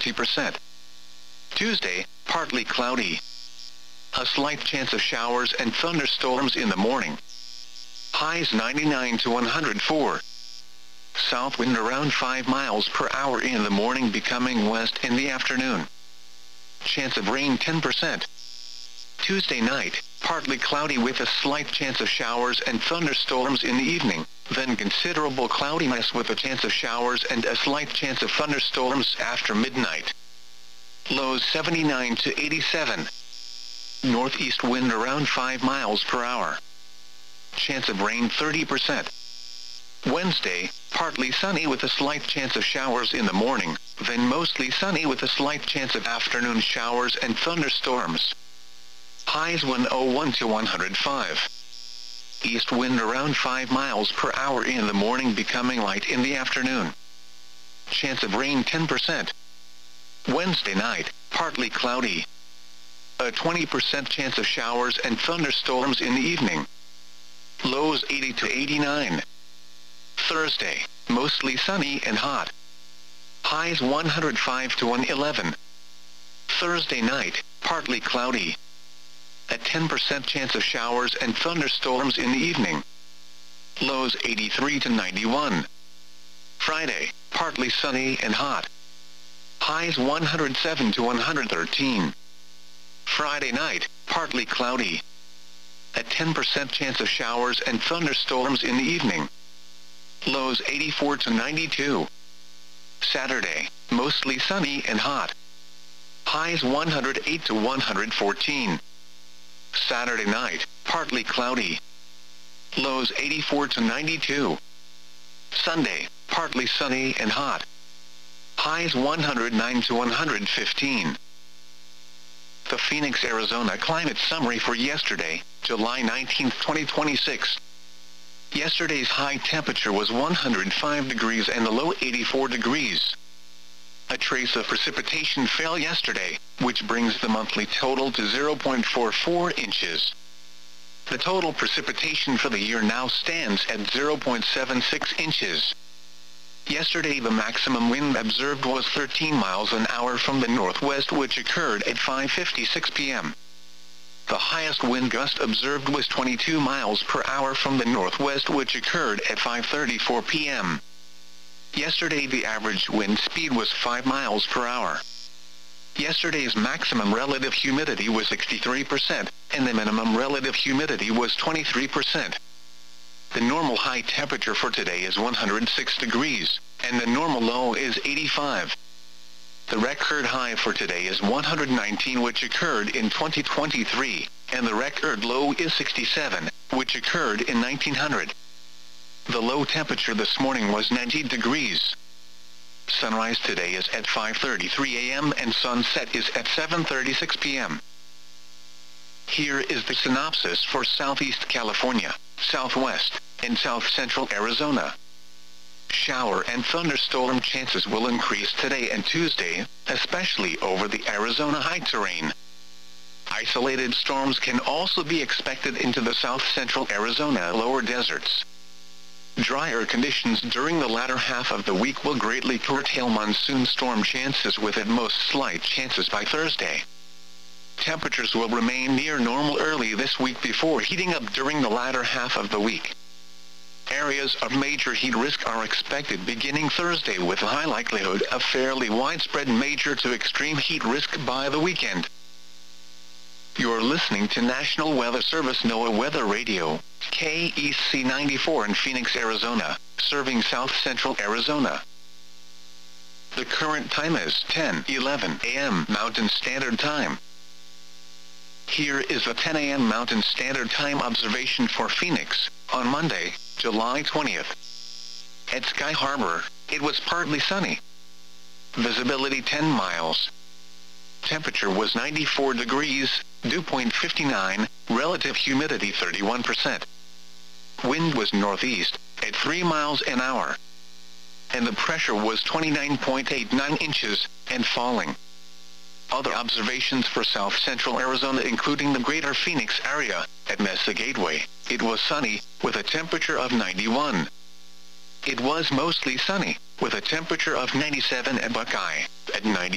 50%. Tuesday, partly cloudy. A slight chance of showers and thunderstorms in the morning. Highs 99 to 104. South wind around 5 miles per hour in the morning, becoming west in the afternoon. Chance of rain 10%. Tuesday night, partly cloudy with a slight chance of showers and thunderstorms in the evening, then considerable cloudiness with a chance of showers and a slight chance of thunderstorms after midnight. Lows 79 to 87. Northeast wind around 5 miles per hour. Chance of rain 30%. Wednesday, partly sunny with a slight chance of showers in the morning, then mostly sunny with a slight chance of afternoon showers and thunderstorms. Highs 101 to 105. East wind around 5 miles per hour in the morning, becoming light in the afternoon. Chance of rain 10%. Wednesday night, partly cloudy. A 20% chance of showers and thunderstorms in the evening. Lows 80 to 89. Thursday, mostly sunny and hot. Highs 105 to 111. Thursday night, partly cloudy. A 10% chance of showers and thunderstorms in the evening. Lows 83 to 91. Friday, partly sunny and hot. Highs 107 to 113. Friday night, partly cloudy. A 10% chance of showers and thunderstorms in the evening. Lows 84 to 92. Saturday, mostly sunny and hot. Highs 108 to 114. Saturday night, partly cloudy. Lows 84 to 92. Sunday, partly sunny and hot. Highs 109 to 115. The Phoenix, Arizona climate summary for yesterday, July 19, 2026. Yesterday's high temperature was 105 degrees and the low 84 degrees. A trace of precipitation fell yesterday, which brings the monthly total to 0.44 inches. The total precipitation for the year now stands at 0.76 inches. Yesterday the maximum wind observed was 13 miles an hour from the northwest, which occurred at 5:56 p.m. The highest wind gust observed was 22 miles per hour from the northwest, which occurred at 5:34 p.m. Yesterday the average wind speed was 5 miles per hour. Yesterday's maximum relative humidity was 63%, and the minimum relative humidity was 23%. The normal high temperature for today is 106 degrees, and the normal low is 85. The record high for today is 119, which occurred in 2023, and the record low is 67, which occurred in 1900. The low temperature this morning was 90 degrees. Sunrise today is at 5:33 a.m. and sunset is at 7:36 p.m. Here is the synopsis for Southeast California, Southwest, and South Central Arizona. Shower and thunderstorm chances will increase today and Tuesday, especially over the Arizona high terrain. Isolated storms can also be expected into the South Central Arizona lower deserts. Drier conditions during the latter half of the week will greatly curtail monsoon storm chances, with at most slight chances by Thursday. Temperatures will remain near normal early this week before heating up during the latter half of the week. Areas of major heat risk are expected beginning Thursday, with a high likelihood of fairly widespread major to extreme heat risk by the weekend. You're listening to National Weather Service NOAA Weather Radio, KEC 94 in Phoenix, Arizona, serving South Central Arizona. The current time is 10:11 a.m. Mountain Standard Time. Here is the 10 a.m. Mountain Standard Time observation for Phoenix, on Monday, July 20th. At Sky Harbor, it was partly sunny. Visibility 10 miles. Temperature was 94 degrees, dew point 59, relative humidity 31%. Wind was northeast, at 3 miles an hour. And the pressure was 29.89 inches, and falling. Other observations for South Central Arizona, including the greater Phoenix area, at Mesa Gateway, it was sunny, with a temperature of 91. It was mostly sunny, with a temperature of 97 at Buckeye, at 90.